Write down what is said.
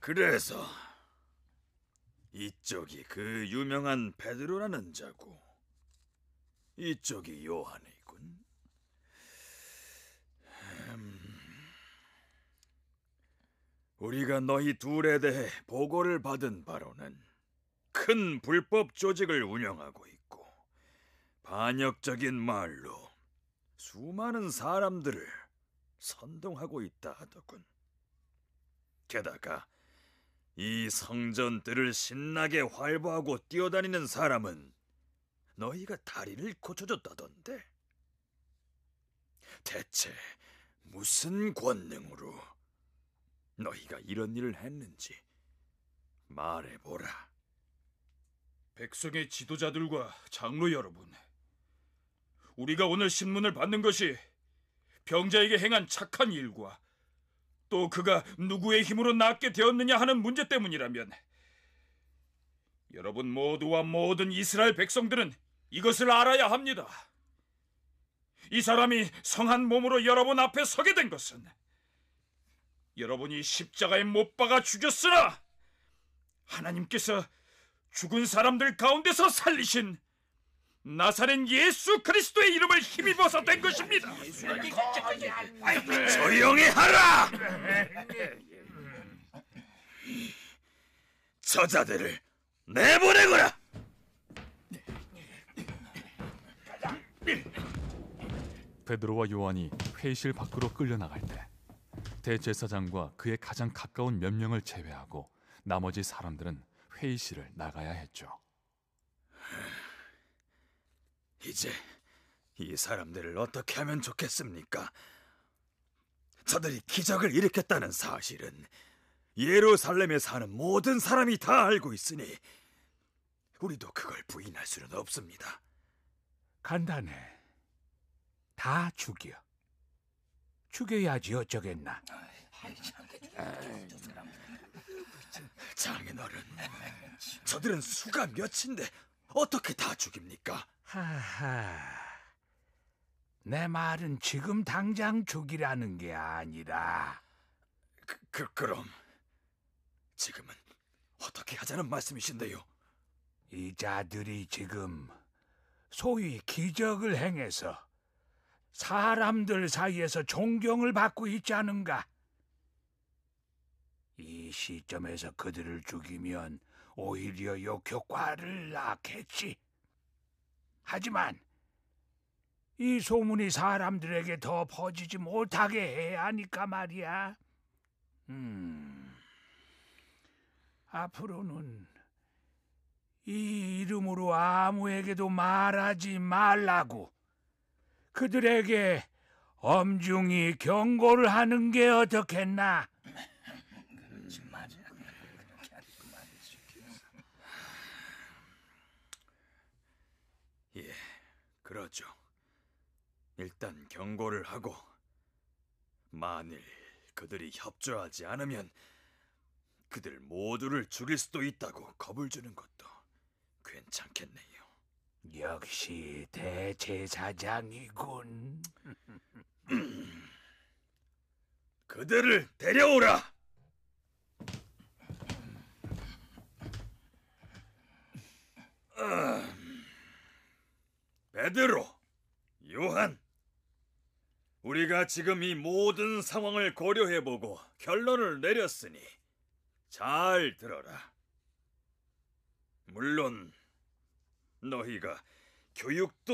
그래서 이쪽이 그 유명한 베드로라는 자고 이쪽이 요한이군. 우리가 너희 둘에 대해 보고를 받은 바로는 큰 불법 조직을 운영하고 있고 반역적인 말로 수많은 사람들을 선동하고 있다 하더군. 게다가 이 성전들을 신나게 활보하고 뛰어다니는 사람은 너희가 다리를 고쳐줬다던데. 대체 무슨 권능으로 너희가 이런 일을 했는지 말해보라. 백성의 지도자들과 장로 여러분, 우리가 오늘 신문을 받는 것이 병자에게 행한 착한 일과 또 그가 누구의 힘으로 낫게 되었느냐 하는 문제 때문이라면 여러분 모두와 모든 이스라엘 백성들은 이것을 알아야 합니다. 이 사람이 성한 몸으로 여러분 앞에 서게 된 것은 여러분이 십자가에 못 박아 죽였으나 하나님께서 죽은 사람들 가운데서 살리신 나사렛 예수 그리스도의 이름을 힘입어서 된 것입니다. 조용히 하라! 저자들을 내보내거라! 베드로와 요한이 회의실 밖으로 끌려나갈 때 대제사장과 그의 가장 가까운 몇 명을 제외하고 나머지 사람들은 회의실을 나가야 했죠. 이제 이 사람들을 어떻게 하면 좋겠습니까? 저들이 기적을 일으켰다는 사실은 예루살렘에 사는 모든 사람이 다 알고 있으니 우리도 그걸 부인할 수는 없습니다. 간단해. 다 죽여야지 어쩌겠나. 장인어른, 저들은 수가 몇인데 어떻게 다 죽입니까? 하하, 내 말은 지금 당장 죽이라는 게 아니라 그럼 지금은 어떻게 하자는 말씀이신데요? 이 자들이 지금 소위 기적을 행해서 사람들 사이에서 존경을 받고 있지 않은가? 이 시점에서 그들을 죽이면 오히려 역효과를 낳겠지. 하지만 이 소문이 사람들에게 더 퍼지지 못하게 해야 하니까 말이야. 앞으로는 이 이름으로 아무에게도 말하지 말라고 그들에게 엄중히 경고를 하는 게 어떻겠나? 예, 그러죠. 일단 경고를 하고 만일 그들이 협조하지 않으면 그들 모두를 죽일 수도 있다고 겁을 주는 것도 괜찮겠네요. 역시 대제사장이군. 그들을 데려오라. 베드로, 요한, 우리가 지금 이 모든 상황을 고려해보고 결론을 내렸으니 잘 들어라. 물론 너희가 교육도